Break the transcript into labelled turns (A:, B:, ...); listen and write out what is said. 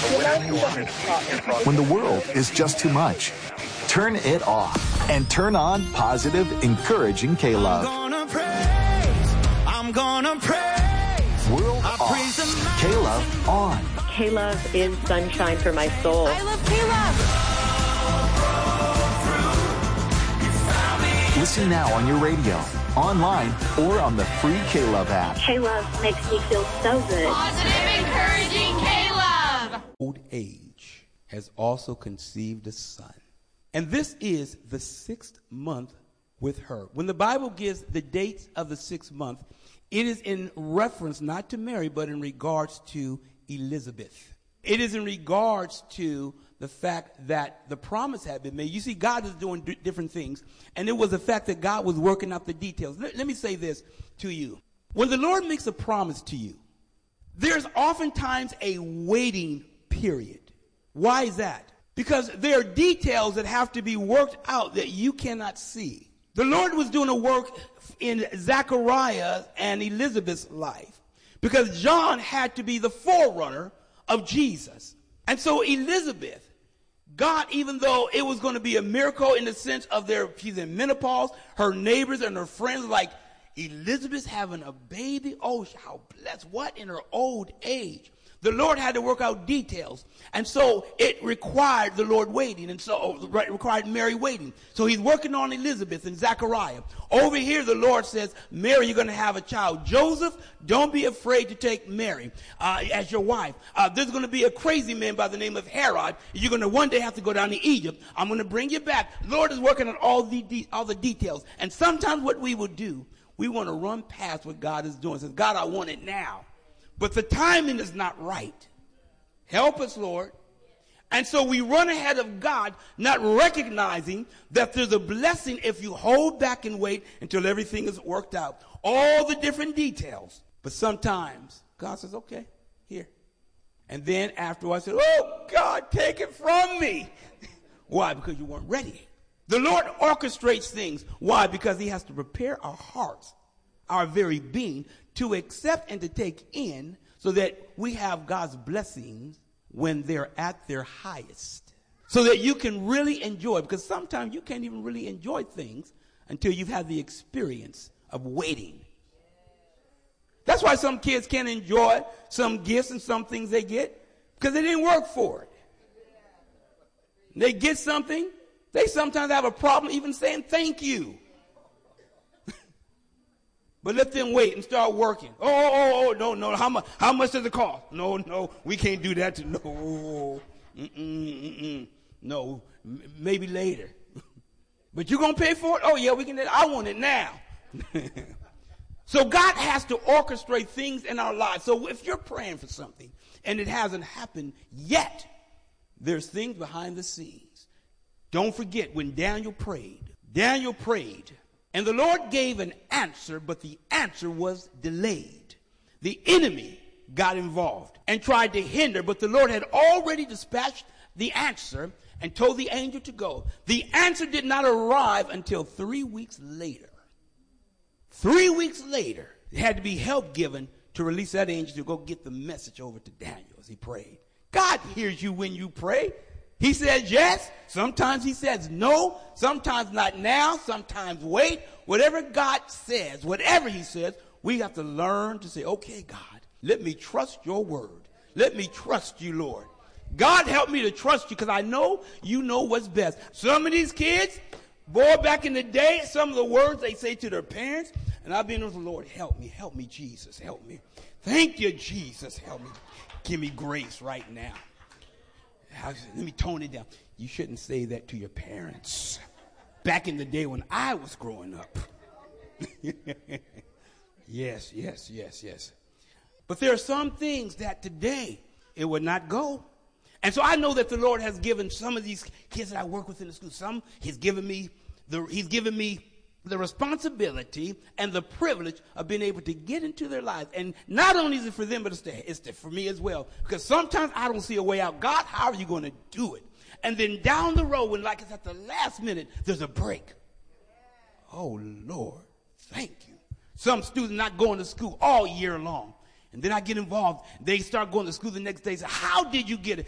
A: When the world is just too much, turn it off and turn on positive, encouraging K-Love.
B: I'm gonna praise.
A: World off. K-Love on.
C: K-Love is sunshine for my soul.
D: I love K-Love.
A: Listen now on your radio, online, or on the free K-Love app.
C: K-Love makes me feel so good.
D: Positive, encouraging K-Love.
E: Old age has also conceived a son. And this is the 6th month with her. When the Bible gives the dates of the 6th month, it is in reference not to Mary, but in regards to Elizabeth. It is in regards to the fact that the promise had been made. You see, God is doing different things, and it was the fact that God was working out the details. Let me say this to you. When the Lord makes a promise to you, there's oftentimes a waiting period. Why is that? Because there are details that have to be worked out that you cannot see. The Lord was doing a work in Zachariah and Elizabeth's life because John had to be the forerunner of Jesus. And so Elizabeth, God, even though it was going to be a miracle in the sense of she's in menopause, her neighbors and her friends like, Elizabeth's having a baby? Oh, how blessed. What? In her old age. The Lord had to work out details. And so it required the Lord waiting. And so it required Mary waiting. So he's working on Elizabeth and Zachariah. Over here, the Lord says, Mary, you're going to have a child. Joseph, don't be afraid to take Mary as your wife. There's going to be a crazy man by the name of Herod. You're going to one day have to go down to Egypt. I'm going to bring you back. The Lord is working on all the details. And sometimes what we will do, we want to run past what God is doing. Says, God, I want it now. But the timing is not right. Help us, Lord. And so we run ahead of God, not recognizing that there's a blessing if you hold back and wait until everything is worked out. All the different details. But sometimes God says, okay, here. And then after I said, oh, God, take it from me. Why? Because you weren't ready. The Lord orchestrates things. Why? Because he has to prepare our hearts, our very being, to accept and to take in so that we have God's blessings when they're at their highest. So that you can really enjoy, because sometimes you can't even really enjoy things until you've had the experience of waiting. That's why some kids can't enjoy some gifts and some things they get, because they didn't work for it. They get something, they sometimes have a problem even saying thank you. But let them wait and start working. Oh, no. How much does it cost? No, we can't do that. No, no, maybe later. But you're going to pay for it? Oh, yeah, we can. I want it now. So God has to orchestrate things in our lives. So if you're praying for something and it hasn't happened yet, there's things behind the scenes. Don't forget when Daniel prayed. And the Lord gave an answer, but the answer was delayed. The enemy got involved and tried to hinder, but the Lord had already dispatched the answer and told the angel to go. The answer did not arrive until 3 weeks later. 3 weeks later, there had to be help given to release that angel to go get the message over to Daniel as he prayed. God hears you when you pray. He says yes. Sometimes he says no. Sometimes not now. Sometimes wait. Whatever God says, whatever he says, we have to learn to say, okay, God, let me trust your word. Let me trust you, Lord. God, help me to trust you because I know you know what's best. Some of these kids, boy, back in the day, some of the words they say to their parents, and I've been with the Lord, help me, Jesus, help me. Thank you, Jesus, help me. Give me grace right now. Let me tone it down. You shouldn't say that to your parents. Back in the day when I was growing up. Yes. But there are some things that today it would not go. And so I know that the Lord has given some of these kids that I work with in the school, some he's given me the responsibility and the privilege of being able to get into their lives. And not only is it for them, but it's for me as well. Because sometimes I don't see a way out. God, how are you going to do it? And then down the road, when like it's at the last minute, there's a break. Oh, Lord, thank you. Some students not going to school all year long. And then I get involved. They start going to school the next day. Say, how did you get it?